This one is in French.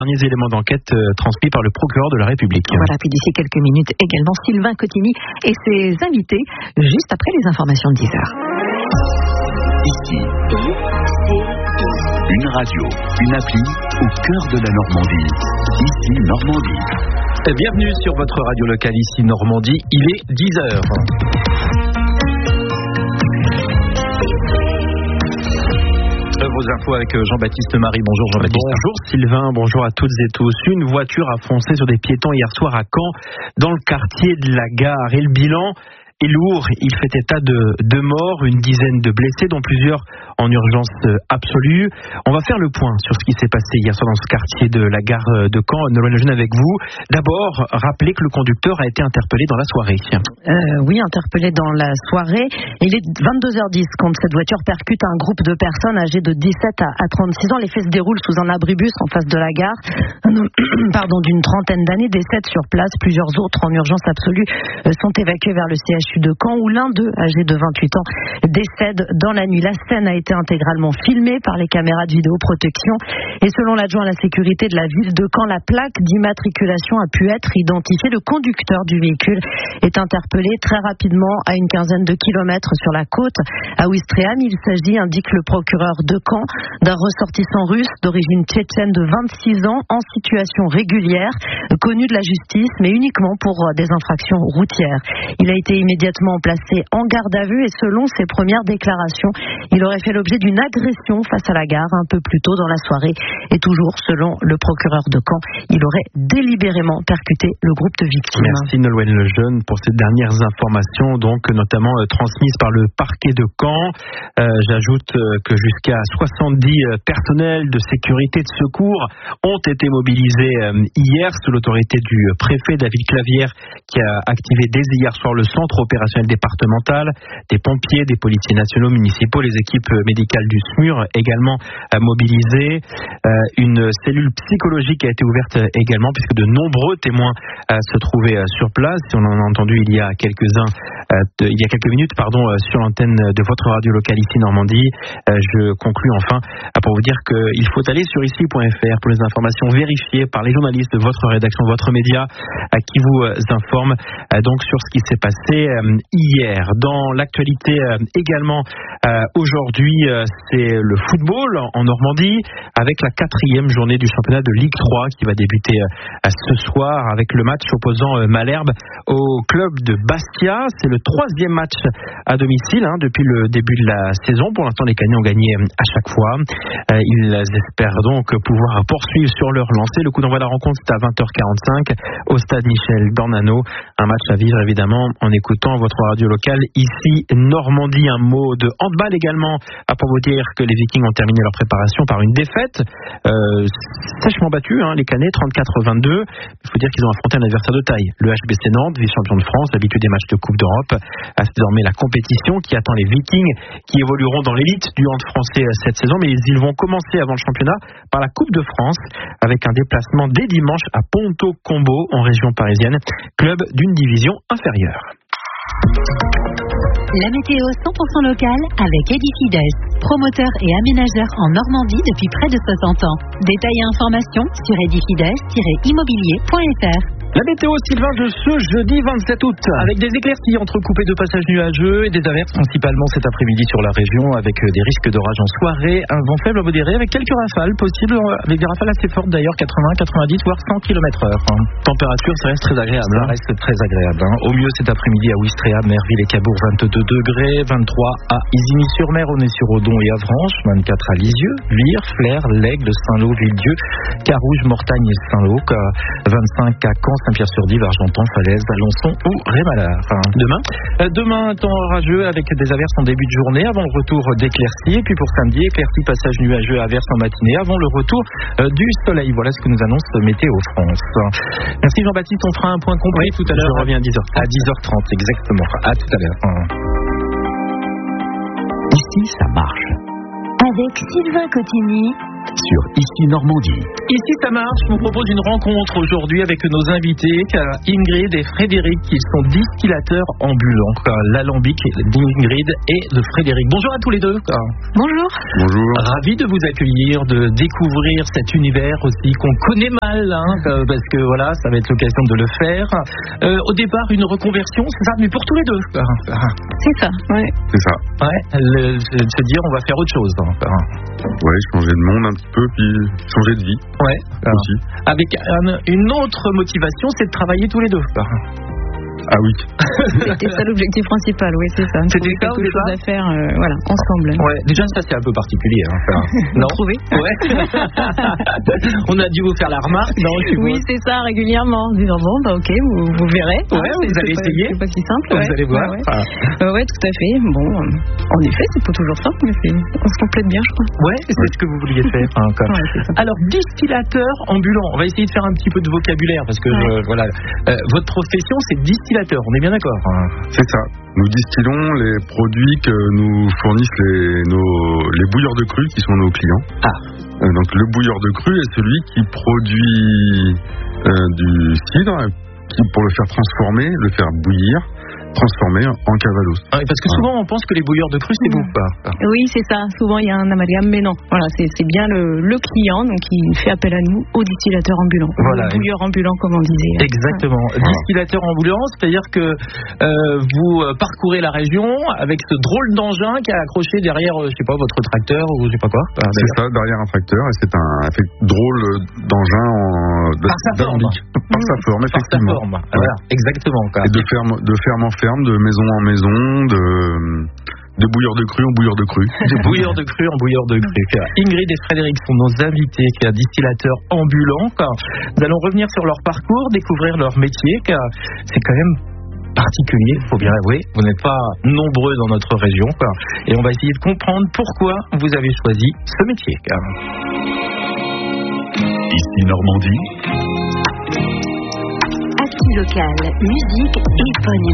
Derniers éléments d'enquête transmis par le procureur de la République. Voilà, puis d'ici quelques minutes également, Sylvain Cotigny et ses invités, juste après les informations de 10h. Ici, une radio, une appli au cœur de la Normandie. Ici, Normandie. Bienvenue sur votre radio locale, ici Normandie, il est 10h. Vos infos avec Jean-Baptiste Marie. Bonjour Jean-Baptiste. Bonjour Sylvain, bonjour à toutes et tous. Une voiture a foncé sur des piétons hier soir à Caen, dans le quartier de la Gare. Et le bilan est lourd. Il fait état de morts, une dizaine de blessés, dont plusieurs en urgence absolue. On va faire le point sur ce qui s'est passé hier soir dans ce quartier de la Gare de Caen. Nolwenn Lejeune avec vous. D'abord, rappelez que le conducteur a été interpellé dans la soirée. Oui, interpellé dans la soirée. Il est 22h10 quand cette voiture percute un groupe de personnes âgées de 17 à 36 ans. Les faits se déroulent sous un abribus en face de la gare. Un homme d'une trentaine d'années décède sur place. Plusieurs autres en urgence absolue sont évacués vers le CHU de Caen, où l'un d'eux, âgé de 28 ans, décède dans la nuit. La scène a été intégralement filmée par les caméras de vidéoprotection et selon l'adjoint à la sécurité de la ville de Caen, la plaque d'immatriculation a pu être identifiée. Le conducteur du véhicule est interpellé très rapidement à une quinzaine de kilomètres sur la côte à Ouistreham. Il s'agit, indique le procureur de Caen, d'un ressortissant russe d'origine tchétchène de 26 ans en situation régulière, connu de la justice mais uniquement pour des infractions routières. Il a été immédiatement placé en garde à vue et selon ses premières déclarations, il aurait fait l'objet d'une agression face à la gare un peu plus tôt dans la soirée. Et toujours selon le procureur de Caen, il aurait délibérément percuté le groupe de victimes. Merci Nolwenn Lejeune pour ces dernières informations, donc notamment transmises par le parquet de Caen. J'ajoute que jusqu'à 70 personnels de sécurité de secours ont été mobilisés hier sous l'autorité du préfet David Clavière, qui a activé dès hier soir le centre opérationnel départemental, des pompiers, des policiers nationaux, municipaux, les équipes médicales du SMUR également mobilisées. Une cellule psychologique a été ouverte également puisque de nombreux témoins se trouvaient sur place. On en a entendu il y a quelques minutes sur l'antenne de votre radio locale ici Normandie. Je conclus enfin pour vous dire qu'il faut aller sur ici.fr pour les informations vérifiées par les journalistes de votre rédaction, votre média, qui vous informent donc sur ce qui s'est passé hier. Dans l'actualité également aujourd'hui, c'est le football en Normandie avec la 4e journée du championnat de Ligue 3 qui va débuter ce soir avec le match opposant Malherbe au club de Bastia. C'est le 3e match à domicile depuis le début de la saison. Pour l'instant, les Cagnais ont gagné à chaque fois. Ils espèrent donc pouvoir poursuivre sur leur lancée. Le coup d'envoi de la rencontre, c'est à 20h45 au stade Michel Dornano. Un match à vivre évidemment en écoutant votre radio locale ici Normandie. Un mot de handball également pour vous dire que les Vikings ont terminé leur préparation par une défaite sèchement battue, les Cagnais 34-22. Il faut dire qu'ils ont affronté un adversaire de taille, le HBC Nantes, vice-champion de France, habitué des matchs de Coupe d'Europe. C'est désormais la compétition qui attend les Vikings qui évolueront dans l'élite du hand français cette saison, mais ils vont commencer avant le championnat par la Coupe de France avec un déplacement dès dimanche à Ponto Combo en région parisienne, club d'une division inférieure. La météo 100% locale avec Edifides, promoteur et aménageur en Normandie depuis près de 60 ans. Détails et informations sur edifides-immobilier.fr. La météo, Sylvain, de ce jeudi 27 août. Avec des éclaircies entrecoupées de passages nuageux et des averses principalement cet après-midi sur la région avec des risques d'orage en soirée, un vent faible à modéré avec quelques rafales possibles, avec des rafales assez fortes d'ailleurs, 80, 90 voire 100 km/h. Température, ça reste très agréable. Ça reste très agréable. Au mieux cet après-midi à Ouistreham, Merville et Cabourg, 22 degrés, 23 à Isigny-sur-Mer, Aulnay-sur-Odon et Avranches, 24 à Lisieux, Vire, Flers, L'Aigle, Saint-Lô, Villedieu, Carouge, Mortagne et Saint-Lô, 25 à Caen, Saint-Pierre-sur-Dive, Argentan, Falaise, Alençon ou Rémalard. Demain, temps orageux avec des averses en début de journée avant le retour d'éclaircies. Et puis pour samedi, éclaircies, passage nuageux, averses en matinée avant le retour du soleil. Voilà ce que nous annonce Météo France. Merci Jean-Baptiste, on fera un point complet tout à l'heure. Je reviens à 10h. À 10h30, exactement. À tout à l'heure. Ici, ça marche. Avec Sylvain Cotigny sur Ici Normandie. Ici ça marche, je vous propose une rencontre aujourd'hui avec nos invités, Ingrid et Frédéric, qui sont distillateurs ambulants. L'alambic d'Ingrid et de Frédéric. Bonjour à tous les deux. Bonjour. Bonjour. Ravi de vous accueillir, de découvrir cet univers aussi qu'on connaît mal, parce que voilà, ça va être l'occasion de le faire. Au départ, une reconversion, c'est ça, mais pour tous les deux. C'est ça, ouais. C'est ça. Ouais, se dire on va faire autre chose. Ouais, changer de monde un petit peu, puis changer de vie. Ouais. Aussi. Avec une autre motivation, c'est de travailler tous les deux. Ah oui. C'était ça l'objectif principal, oui, c'est ça. C'était ça, quelque chose à faire, voilà, ensemble. Ouais, déjà ça c'est un peu particulier. Non. Trouvé. Ouais. On a dû vous faire la remarque, non? Oui, c'est ça, régulièrement. En disant bon, bah ok, vous verrez. Ouais, vous allez essayer. C'est pas si simple. Vous allez voir. Ouais, tout à fait. Bon, en effet, c'est pas toujours simple, mais on se complète bien, je crois. Ouais, c'est ce que vous vouliez faire. Ouais, c'est ça. Alors, distillateur ambulant. On va essayer de faire un petit peu de vocabulaire parce que voilà, votre profession c'est distillateur. On est bien d'accord. C'est ça. Nous distillons les produits que nous fournissent les bouilleurs de cru qui sont nos clients. Donc le bouilleur de cru est celui qui produit du cidre, qui pour le faire transformer, le faire bouillir, transformer en cavalos. Parce que souvent on pense que les bouilleurs de cru c'est vous. Oui, c'est ça. Souvent il y a un amalgame, mais non. Voilà, c'est bien le client donc qui fait appel à nous, au distillateur ambulant, voilà, au bouilleur ambulant comme on disait. Exactement. Distillateur ambulant, c'est-à-dire que vous parcourez la région avec ce drôle d'engin qui est accroché derrière, je sais pas, votre tracteur ou je sais pas quoi. C'est ça, derrière un tracteur, et c'est un drôle d'engin d'alambic. Par sa forme, effectivement. Par sa forme. Voilà, exactement. Et de ferme en ferme, de maison en maison, de bouilleur de cru en bouilleur de cru. De bouilleur de cru en bouilleur de cru. Ingrid et Frédéric sont nos invités, distillateurs ambulants. Nous allons revenir sur leur parcours, découvrir leur métier, car c'est quand même particulier, il faut bien l'avouer. Vous n'êtes pas nombreux dans notre région, et on va essayer de comprendre pourquoi vous avez choisi ce métier. Ici Normandie. Actu local, musique et éponyme.